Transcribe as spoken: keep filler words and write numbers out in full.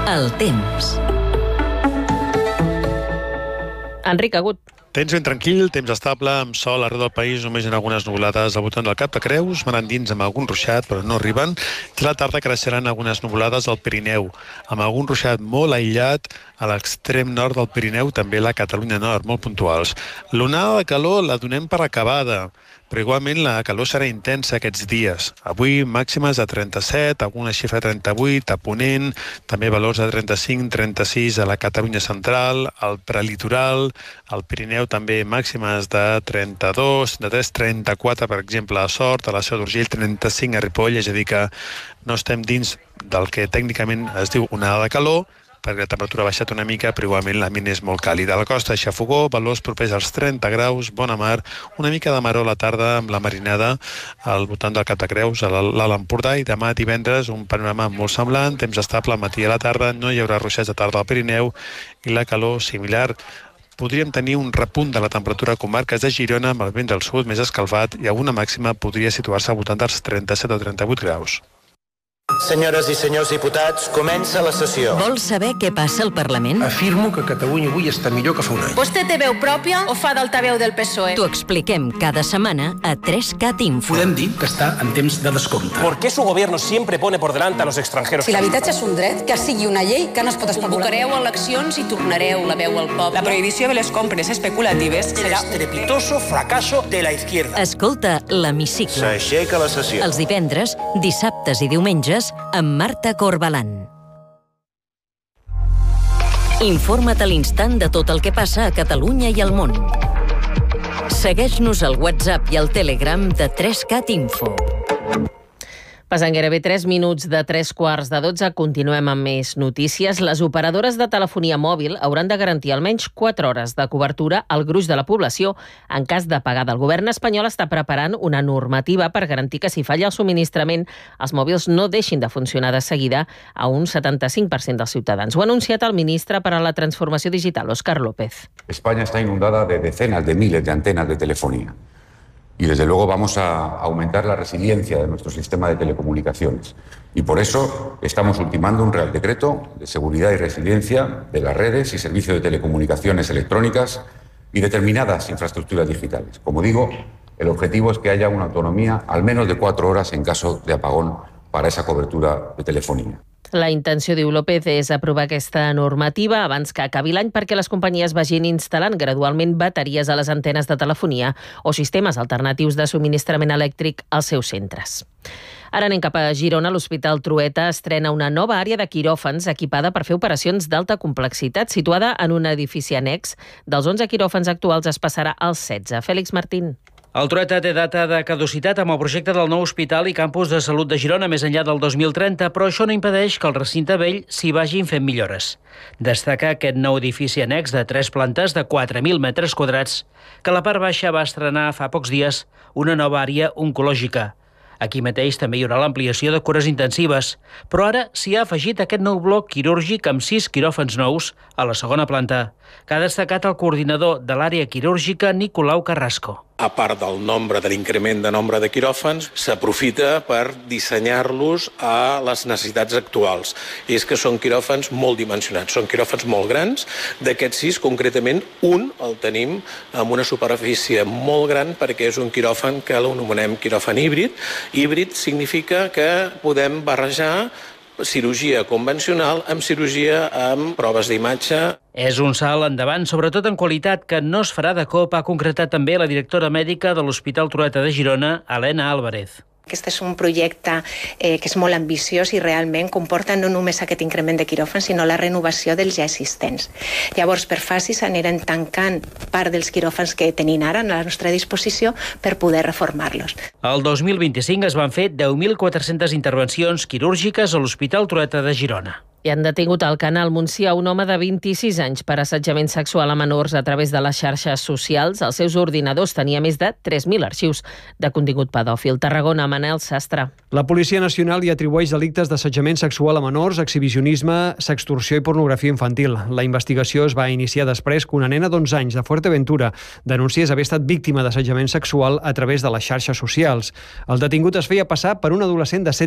El temps. Enric Agut. Temps ben tranquil, temps estable, amb sol arreu del país, només en algunes nuvolades al voltant del Cap de Creus, van endins amb algun ruixat, però no arriben. I a la tarda creixeran algunes nuvolades al Pirineu, amb algun ruixat molt aïllat a l'extrem nord del Pirineu, també a la Catalunya Nord, molt puntuals. L'onada de calor la donem per acabada, però igualment la calor serà intensa aquests dies. Avui màximes de trenta-set, alguna xifra de trenta-vuit, a Ponent, també valors de trenta-cinc, trenta-sis a la Catalunya Central, al prelitoral, al Pirineu també màximes de trenta-dos, trenta-tres, trenta-quatre, per exemple, a Sort, a la Seu d'Urgell, trenta-cinc a Ripoll, és a dir que no estem dins del que tècnicament es diu onada de calor, perquè la temperatura ha baixat una mica, però igualment l'ambient és molt càlid. A la costa, xafogó, valors propers als trenta graus, bona mar, una mica de maror a la tarda amb la marinada al voltant del Cap de Creus, a l'Alt Empordà, i demà divendres un panorama molt semblant, temps estable al matí i a la tarda, no hi haurà ruixats de tarda al Pirineu i la calor similar. Podríem tenir un repunt de la temperatura a comarques de Girona amb el vent del sud més escalfat i alguna màxima podria situar-se al voltant dels trenta-set o trenta-vuit graus. Senyores i senyors diputats, comença la sessió. Vols saber què passa al Parlament? Afirmo que Catalunya avui està millor que fa un any. Vostè té veu pròpia o fa d'altaveu del P S O E? T'ho expliquem cada setmana a tres cat Info. Podem dir que està en temps de descompte. ¿Por qué su gobierno siempre pone por delante a los extranjeros? Si l'habitatge és un dret, que sigui una llei que no es pot especular. Convocareu eleccions i tornareu la veu al poble. La prohibició de les compres especulatives El serà estrepitoso fracaso de la izquierda. Escolta l'Hemicicle. S'aixeca la sessió. Els divendres, dissabtes i diumenges amb Marta Corbalán. Informa't a l'instant de tot el que passa a Catalunya i al món. Segueix-nos al WhatsApp i al Telegram de tres cat Info. Passen gairebé tres minuts de tres quarts de dotze. Continuem amb més notícies. Les operadores de telefonia mòbil hauran de garantir almenys quatre hores de cobertura al gruix de la població en cas d'apagada. El govern espanyol està preparant una normativa per garantir que si falla el subministrament, els mòbils no deixin de funcionar de seguida a un setanta-cinc per cent dels ciutadans. Ho ha anunciat el ministre per a la Transformació Digital, Óscar López. España está inundada de decenas de miles de antenas de telefonía. Y desde luego vamos a aumentar la resiliencia de nuestro sistema de telecomunicaciones. Y por eso estamos ultimando un Real Decreto de seguridad y resiliencia de las redes y servicios de telecomunicaciones electrónicas y determinadas infraestructuras digitales. Como digo, el objetivo es que haya una autonomía al menos de cuatro horas en caso de apagón para esa cobertura de telefonía. La intenció, diu López, és aprovar aquesta normativa abans que acabi l'any perquè les companyies vagin instal·lant gradualment bateries a les antenes de telefonia o sistemes alternatius de subministrament elèctric als seus centres. Ara anem cap a Girona. L'Hospital Trueta estrena una nova àrea de quiròfans equipada per fer operacions d'alta complexitat. Situada en un edifici annex, dels onze quiròfans actuals es passarà als setze. Fèlix Martín. El Trueta té data de caducitat amb el projecte del nou hospital i campus de salut de Girona més enllà del dos mil trenta, però això no impedeix que el recinte vell s'hi vagin fent millores. Destaca aquest nou edifici annex de tres plantes de quatre mil metres quadrats, que a la part baixa va estrenar fa pocs dies una nova àrea oncològica. Aquí mateix també hi haurà l'ampliació de cures intensives, però ara s'hi ha afegit aquest nou bloc quirúrgic amb sis quiròfans nous a la segona planta, que ha destacat el coordinador de l'àrea quirúrgica, Nicolau Carrasco. A part del nombre de l'increment de nombre de quiròfans, s'aprofita per dissenyar-los a les necessitats actuals. I és que són quiròfans molt dimensionats, són quiròfans molt grans. D'aquests sis, concretament, un el tenim amb una superfície molt gran perquè és un quiròfan que l'anomenem quiròfan híbrid. Híbrid significa que podem barrejar cirurgia convencional amb cirurgia amb proves d'imatge. És un salt endavant, sobretot en qualitat, que no es farà de cop, ha concretat també la directora mèdica de l'Hospital Trueta de Girona, Helena Álvarez. Aquest és un projecte eh, que és molt ambiciós i realment comporta no només aquest increment de quiròfans, sinó la renovació dels ja existents. Llavors, per fases anirem tancant part dels quiròfans que tenim ara a la nostra disposició per poder reformar-los. El dos mil vint-i-cinc es van fer deu mil quatre-centes intervencions quirúrgiques a l'Hospital Trueta de Girona. I han detingut al Canal Montsià un home de vint-i-sis anys per assetjament sexual a menors a través de les xarxes socials. Els seus ordinadors tenia més de tres mil arxius de contingut pedòfil. Tarragona, Manel Sastre. La Policia Nacional hi atribueix delictes d'assetjament sexual a menors, exhibicionisme, sextorsió i pornografia infantil. La investigació es va iniciar després que una nena d'onze anys de Fuerteventura denunciés haver estat víctima d'assetjament sexual a través de les xarxes socials. El detingut es feia passar per un adolescent de